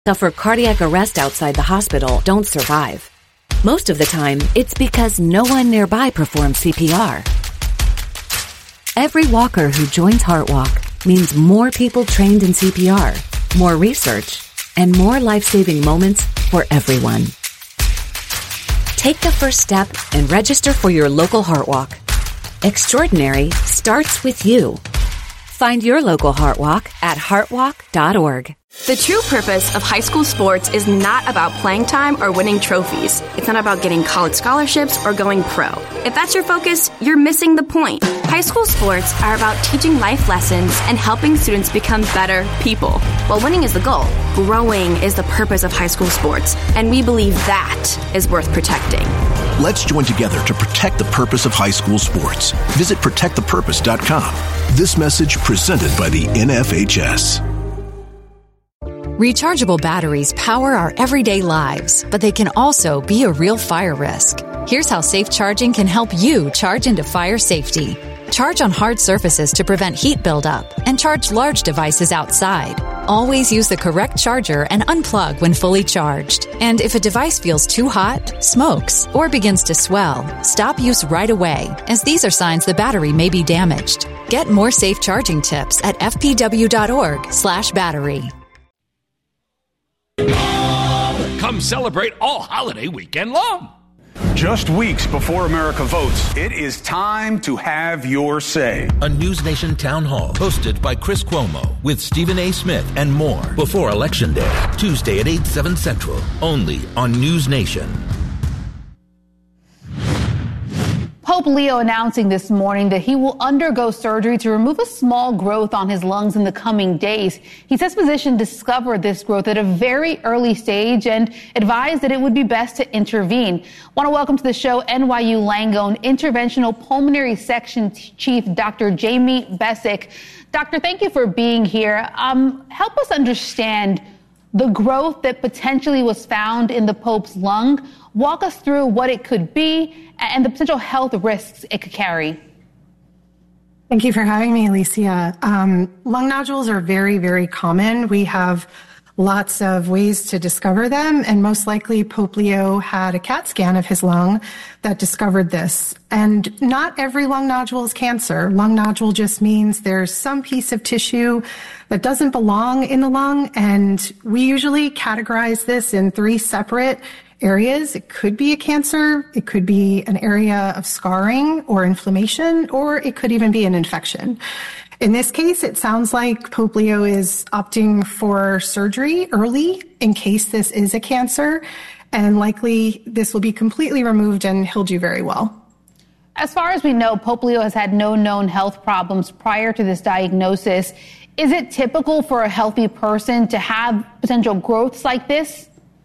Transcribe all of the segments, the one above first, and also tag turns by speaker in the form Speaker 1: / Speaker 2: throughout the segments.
Speaker 1: suffer cardiac arrest outside the hospital don't survive. Most of the time, it's because no one nearby performs CPR. Every walker who joins HeartWalk means more people trained in CPR, more research, and more life-saving moments for everyone. Take the first step and register for your local HeartWalk. Extraordinary starts with you. Find your local HeartWalk at heartwalk.org.
Speaker 2: The true purpose of high school sports is not about playing time or winning trophies. It's not about getting college scholarships or going pro. If that's your focus, you're missing the point. High school sports are about teaching life lessons and helping students become better people. While winning is the goal, growing is the purpose of high school sports, and we believe that is worth protecting.
Speaker 3: Let's join together to protect the purpose of high school sports. Visit protectthepurpose.com. This message presented by the NFHS.
Speaker 4: Rechargeable batteries power our everyday lives, but they can also be a real fire risk. Here's how safe charging can help you charge into fire safety. Charge on hard surfaces to prevent heat buildup, and charge large devices outside. Always use the correct charger and unplug when fully charged. And if a device feels too hot, smokes, or begins to swell, stop use right away, as these are signs the battery may be damaged. Get more safe charging tips at fpw.org/battery.
Speaker 5: Come celebrate all holiday weekend long.
Speaker 6: Just weeks before America votes, it is time to have your say.
Speaker 7: A News Nation town hall hosted by Chris Cuomo with Stephen A. Smith and more before Election Day, Tuesday at 8, 7 Central, only on News Nation.
Speaker 8: Pope Leo announcing this morning that he will undergo surgery to remove a small growth on his lungs in the coming days. He says physicians discovered this growth at a very early stage and advised that it would be best to intervene. Want to welcome to the show NYU Langone Interventional Pulmonary Section Chief Dr. Jamie Besic. Doctor, thank you for being here. Help us understand the growth that potentially was found in the Pope's lung. Walk us through what it could be and the potential health risks it could carry.
Speaker 9: Thank you for having me, Alicia. Lung nodules are very, very common. We have lots of ways to discover them, and most likely Pope Leo had a CAT scan of his lung that discovered this. And not every lung nodule is cancer. Lung nodule just means there's some piece of tissue that doesn't belong in the lung, and we usually categorize this in 3 separate areas. It could be a cancer, it could be an area of scarring or inflammation, or it could even be an infection. In this case, it sounds like Pope Leo is opting for surgery early in case this is a cancer, and likely this will be completely removed and he'll do very well.
Speaker 8: As far as we know, Pope Leo has had no known health problems prior to this diagnosis. Is it typical for a healthy person to have potential growths like this?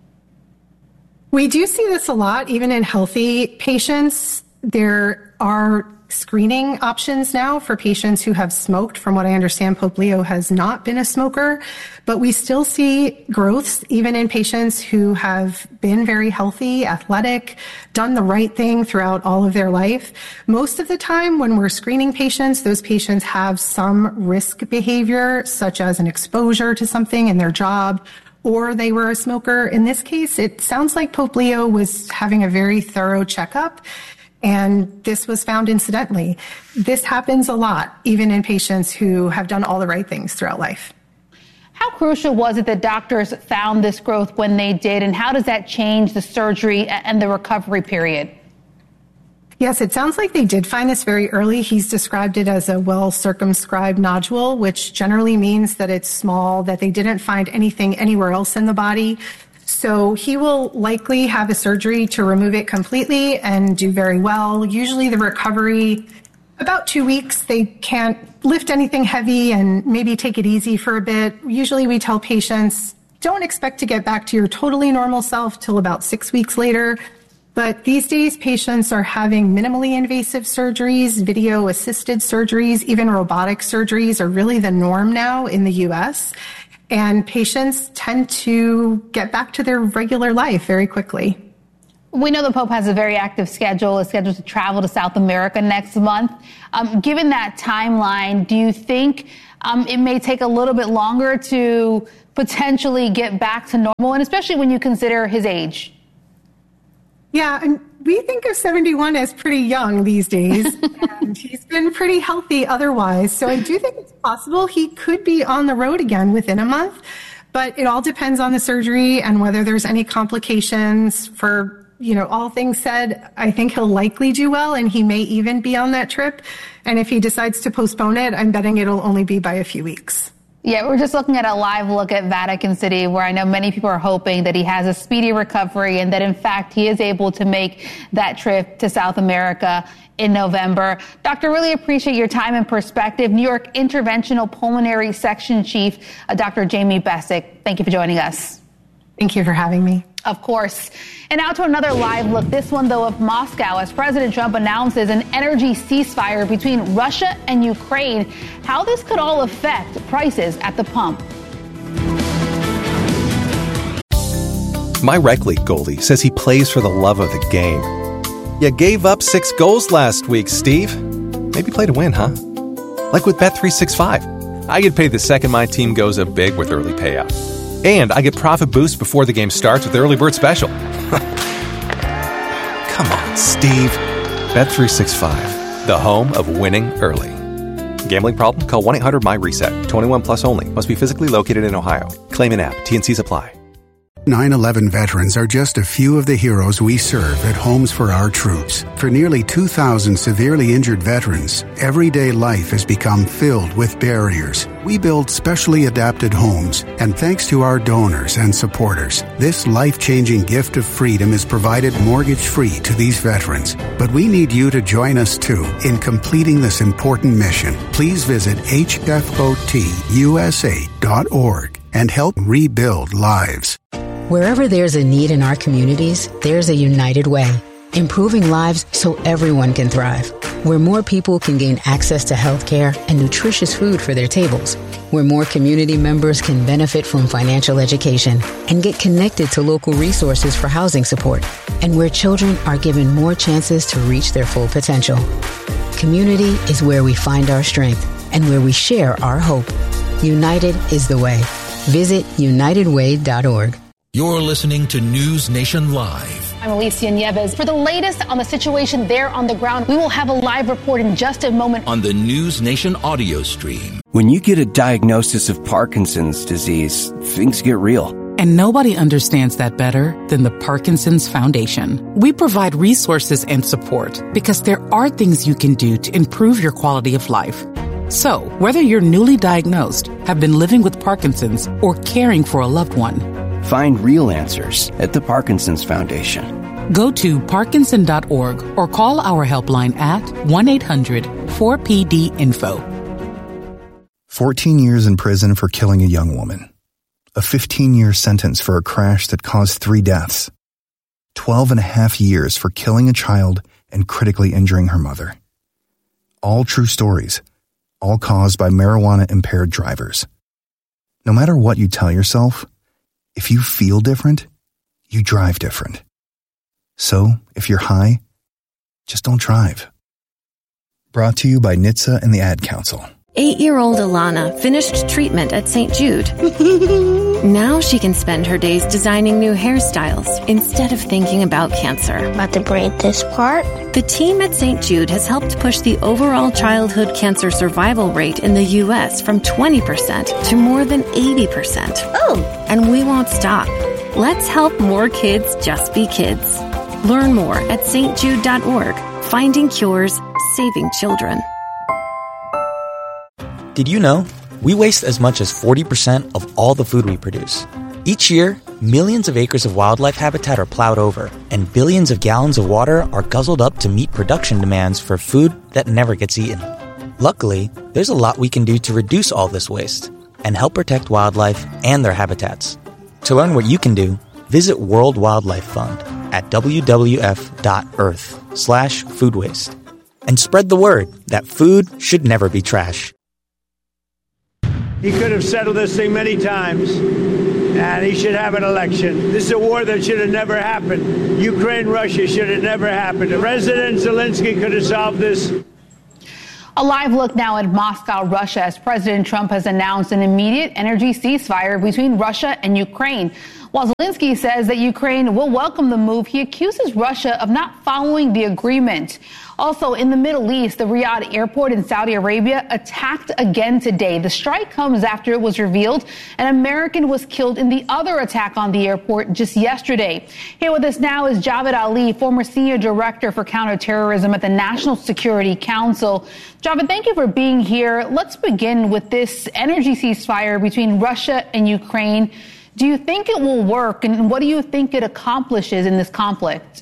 Speaker 9: We do see this a lot, even in healthy patients. There are screening options now for patients who have smoked. From what I understand, Pope Leo has not been a smoker, but we still see growths even in patients who have been very healthy, athletic, done the right thing throughout all of their life. Most of the time when we're screening patients, those patients have some risk behavior, such as an exposure to something in their job, or they were a smoker. In this case, it sounds like Pope Leo was having a very thorough checkup, and this was found incidentally. This happens a lot, even in patients who have done all the right things throughout life.
Speaker 8: How crucial was it that doctors found this growth when they did, and how does that change the surgery and the recovery period?
Speaker 9: Yes, it sounds like they did find this very early. He's described it as a well-circumscribed nodule, which generally means that it's small, that they didn't find anything anywhere else in the body. So he will likely have a surgery to remove it completely and do very well. Usually the recovery, about 2 weeks, they can't lift anything heavy and maybe take it easy for a bit. Usually we tell patients, don't expect to get back to your totally normal self till about 6 weeks later. But these days, patients are having minimally invasive surgeries, video-assisted surgeries, even robotic surgeries are really the norm now in the U.S., and patients tend to get back to their regular life very quickly.
Speaker 8: We know the Pope has a very active schedule, is scheduled to travel to South America next month. Given that timeline, do you think it may take a little bit longer to potentially get back to normal, and especially when you consider his age.
Speaker 9: Yeah, and we think of 71 as pretty young these days, and he's been pretty healthy otherwise. So I do think it's possible he could be on the road again within a month, but it all depends on the surgery and whether there's any complications. For, all things said, I think he'll likely do well, and he may even be on that trip. And if he decides to postpone it, I'm betting it'll only be by a few weeks.
Speaker 8: Yeah, we're just looking at a live look at Vatican City, where I know many people are hoping that he has a speedy recovery and that, in fact, he is able to make that trip to South America in November. Doctor, really appreciate your time and perspective. New York Interventional Pulmonary Section Chief, Dr. Jamie Besic. Thank you for joining us.
Speaker 9: Thank you for having me.
Speaker 8: Of course. And now to another live look, this one, though, of Moscow, as President Trump announces an energy ceasefire between Russia and Ukraine. How this could all affect prices at the pump.
Speaker 10: My rec league goalie says he plays for the love of the game. You gave up 6 goals last week, Steve. Maybe play to win, huh? Like with Bet365. I get paid the second my team goes up big with early payout. And I get profit boost before the game starts with the Early Bird Special. Come on, Steve. Bet365, the home of winning early. Gambling problem? Call 1-800-MY-RESET. 21 plus only. Must be physically located in Ohio. Claim in app. T&Cs apply.
Speaker 11: 9/11 veterans are just a few of the heroes we serve at Homes for Our Troops. For nearly 2,000 severely injured veterans, everyday life has become filled with barriers. We build specially adapted homes, and thanks to our donors and supporters, this life-changing gift of freedom is provided mortgage-free to these veterans. But we need you to join us, too, in completing this important mission. Please visit hfotusa.org and help rebuild lives.
Speaker 12: Wherever there's a need in our communities, there's a United Way, improving lives so everyone can thrive. Where more people can gain access to health care and nutritious food for their tables. Where more community members can benefit from financial education and get connected to local resources for housing support. And where children are given more chances to reach their full potential. Community is where we find our strength and where we share our hope. United is the way. Visit unitedway.org.
Speaker 7: You're listening to News Nation Live.
Speaker 8: I'm Alicia Nieves. For the latest on the situation there on the ground, we will have a live report in just a moment
Speaker 7: on the News Nation audio stream.
Speaker 13: When you get a diagnosis of Parkinson's disease, things get real.
Speaker 14: And nobody understands that better than the Parkinson's Foundation. We provide resources and support because there are things you can do to improve your quality of life. So, whether you're newly diagnosed, have been living with Parkinson's, or caring for a loved one,
Speaker 13: find real answers at the Parkinson's Foundation.
Speaker 14: Go to Parkinson.org or call our helpline at 1-800-4PD-INFO.
Speaker 15: 14 years in prison for killing a young woman. A 15-year sentence for a crash that caused 3 deaths. 12 and a half years for killing a child and critically injuring her mother. All true stories, all caused by marijuana-impaired drivers. No matter what you tell yourself, if you feel different, you drive different. So, if you're high, just don't drive. Brought to you by NHTSA and the Ad Council.
Speaker 16: 8-year-old Alana finished treatment at St. Jude. Now she can spend her days designing new hairstyles instead of thinking about cancer.
Speaker 17: About to braid this part?
Speaker 16: The team at St. Jude has helped push the overall childhood cancer survival rate in the U.S. from 20% to more than 80%.
Speaker 17: Oh!
Speaker 16: And we won't stop. Let's help more kids just be kids. Learn more at stjude.org. Finding cures, saving children.
Speaker 18: Did you know we waste as much as 40% of all the food we produce? Each year, millions of acres of wildlife habitat are plowed over, and billions of gallons of water are guzzled up to meet production demands for food that never gets eaten. Luckily, there's a lot we can do to reduce all this waste and help protect wildlife and their habitats. To learn what you can do, visit World Wildlife Fund at wwf.earth/food waste. And spread the word that food should never be trash.
Speaker 19: He could have settled this thing many times, and he should have an election. This is a war that should have never happened. Ukraine, Russia should have never happened. President Zelensky could have solved this.
Speaker 8: A live look now at Moscow, Russia, as President Trump has announced an immediate energy ceasefire between Russia and Ukraine. While Zelensky says that Ukraine will welcome the move, he accuses Russia of not following the agreement. Also, in the Middle East, the Riyadh airport in Saudi Arabia attacked again today. The strike comes after it was revealed an American was killed in the other attack on the airport just yesterday. Here with us now is Javed Ali, former senior director for counterterrorism at the National Security Council. Javed, thank you for being here. Let's begin with this energy ceasefire between Russia and Ukraine. Do you think it will work, and what do you think it accomplishes in this conflict?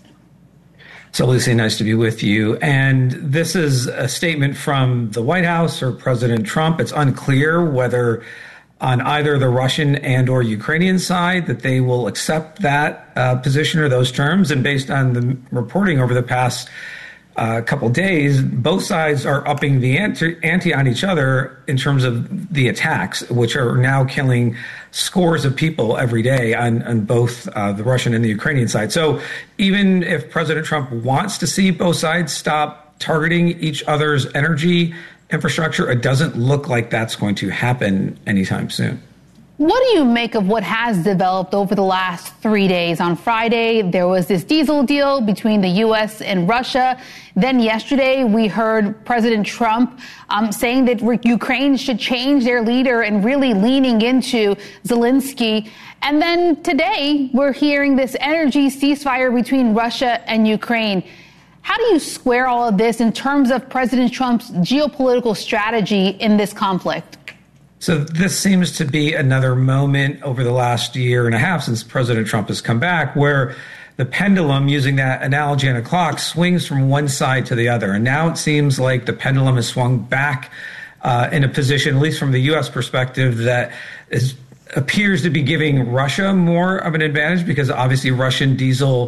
Speaker 20: So, Lucy, nice to be with you. And this is a statement from the White House or President Trump. It's unclear whether on either the Russian and or Ukrainian side that they will accept that position or those terms. And based on the reporting over the past couple days, both sides are upping the ante on each other in terms of the attacks, which are now killing scores of people every day on both the Russian and the Ukrainian side. So even if President Trump wants to see both sides stop targeting each other's energy infrastructure, it doesn't look like that's going to happen anytime soon.
Speaker 8: What do you make of what has developed over the last 3 days? On Friday, there was this diesel deal between the U.S. and Russia. Then yesterday, we heard President Trump saying that Ukraine should change their leader and really leaning into Zelensky. And then today, we're hearing this energy ceasefire between Russia and Ukraine. How do you square all of this in terms of President Trump's geopolitical strategy in this conflict?
Speaker 20: So this seems to be another moment over the last year and a half since President Trump has come back where the pendulum, using that analogy on a clock, swings from one side to the other. And now it seems like the pendulum has swung back in a position, at least from the U.S. perspective, that appears to be giving Russia more of an advantage because obviously Russian diesel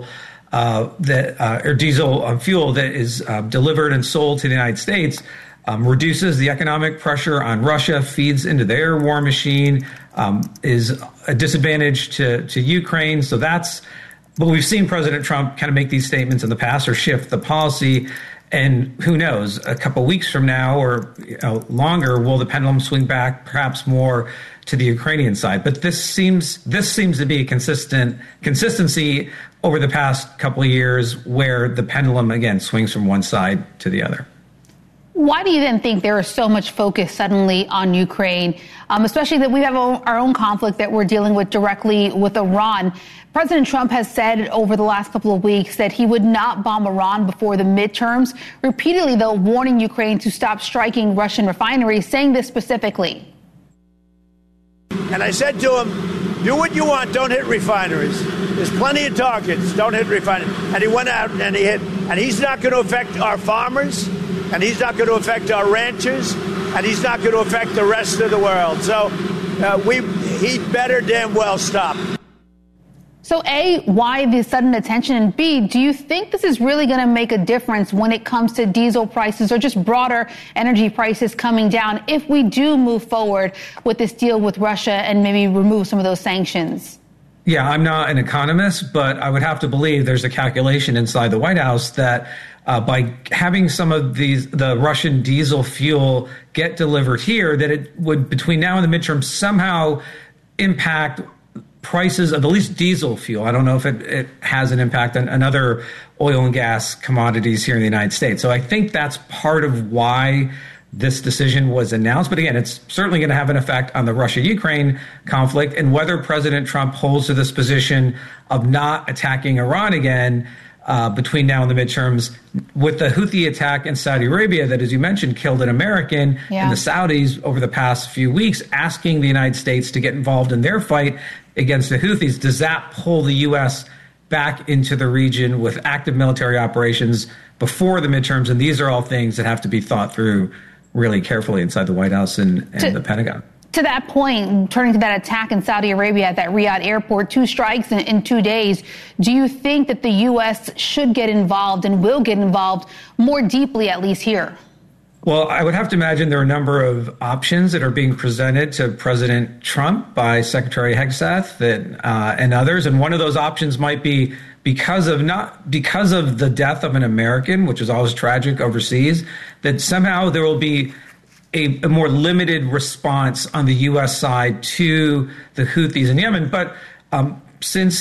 Speaker 20: diesel fuel that is delivered and sold to the United States reduces the economic pressure on Russia, feeds into their war machine, is a disadvantage to Ukraine. So but we've seen President Trump kind of make these statements in the past or shift the policy. And who knows, a couple of weeks from now or longer, will the pendulum swing back perhaps more to the Ukrainian side? But this seems to be a consistency over the past couple of years where the pendulum, again, swings from one side to the other.
Speaker 8: Why do you then think there is so much focus suddenly on Ukraine, especially that we have our own conflict that we're dealing with directly with Iran? President Trump has said over the last couple of weeks that he would not bomb Iran before the midterms, repeatedly, though, warning Ukraine to stop striking Russian refineries, saying this specifically.
Speaker 19: And I said to him, do what you want, don't hit refineries. There's plenty of targets, don't hit refineries. And he went out and he hit, and he's not going to affect our farmers, and he's not going to affect our ranchers, and he's not going to affect the rest of the world. So he better damn well stop.
Speaker 8: So A, why the sudden attention? And B, do you think this is really going to make a difference when it comes to diesel prices or just broader energy prices coming down if we do move forward with this deal with Russia and maybe remove some of those sanctions?
Speaker 20: Yeah, I'm not an economist, but I would have to believe there's a calculation inside the White House that by having some of the Russian diesel fuel get delivered here, that it would, between now and the midterm, somehow impact prices of at least diesel fuel. I don't know if it has an impact on other oil and gas commodities here in the United States. So I think that's part of why this decision was announced. But again, it's certainly going to have an effect on the Russia-Ukraine conflict, and whether President Trump holds to this position of not attacking Iran again between now and the midterms. With the Houthi attack in Saudi Arabia that, as you mentioned, killed an American, and the Saudis over the past few weeks asking the United States to get involved in their fight against the Houthis, does that pull the U.S. back into the region with active military operations before the midterms? And these are all things that have to be thought through really carefully inside the White House and the Pentagon.
Speaker 8: To that point, turning to that attack in Saudi Arabia at that Riyadh airport, 2 strikes in 2 days, do you think that the U.S. should get involved and will get involved more deeply, at least here?
Speaker 20: Well, I would have to imagine there are a number of options that are being presented to President Trump by Secretary Hegseth and others. And one of those options might be because of the death of an American, which is always tragic overseas, that somehow there will be a more limited response on the U.S. side to the Houthis in Yemen. But since